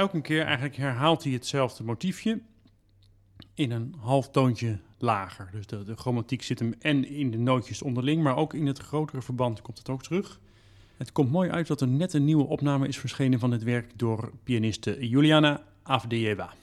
elke keer eigenlijk herhaalt hij hetzelfde motiefje in een half toontje lager. Dus de chromatiek zit hem en in de nootjes onderling, maar ook in het grotere verband komt het ook terug. Het komt mooi uit dat er net een nieuwe opname is verschenen van dit werk door pianiste Juliana Avdeeva.